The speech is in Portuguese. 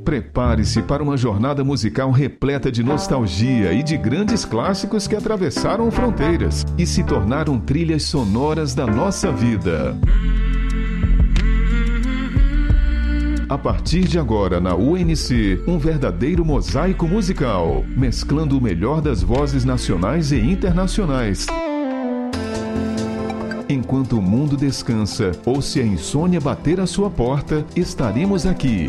Prepare-se para uma jornada musical repleta de nostalgia e de grandes clássicos que atravessaram fronteiras e se tornaram trilhas sonoras da nossa vida. A partir de agora, na UNC, um verdadeiro mosaico musical, mesclando o melhor das vozes nacionais e internacionais. Enquanto o mundo descansa ou se a insônia bater à sua porta, estaremos aqui